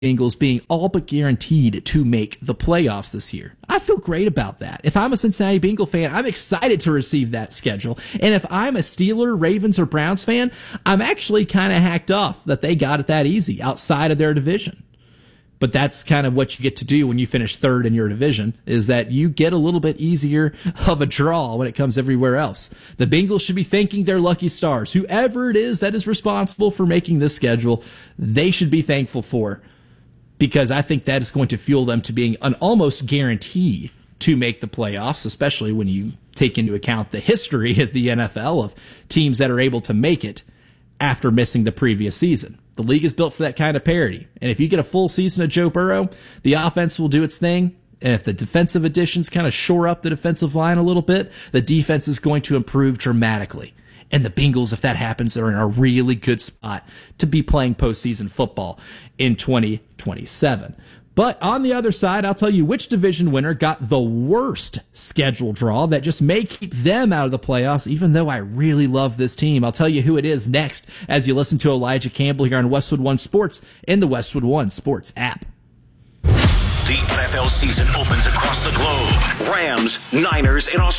Bengals being all but guaranteed to make the playoffs this year. I feel great about that. If I'm a Cincinnati Bengal fan, I'm excited to receive that schedule. And if I'm a Steeler, Ravens, or Browns fan, I'm actually kind of hacked off that they got it that easy outside of their division. But that's kind of what you get to do when you finish third in your division, is that you get a little bit easier of a draw when it comes everywhere else. The Bengals should be thanking their lucky stars. Whoever it is that is responsible for making this schedule, they should be thankful for, because I think that is going to fuel them to being an almost guarantee to make the playoffs, especially when you take into account the history of the NFL of teams that are able to make it after missing the previous season. The league is built for that kind of parity. And if you get a full season of Joe Burrow, the offense will do its thing. And if the defensive additions kind of shore up the defensive line a little bit, the defense is going to improve dramatically. And the Bengals, if that happens, are in a really good spot to be playing postseason football in 2027. But on the other side, I'll tell you which division winner got the worst schedule draw that just may keep them out of the playoffs, even though I really love this team. I'll tell you who it is next as you listen to Elijah Campbell here on Westwood One Sports in the Westwood One Sports app. The NFL season opens across the globe. Rams, Niners, and Australia.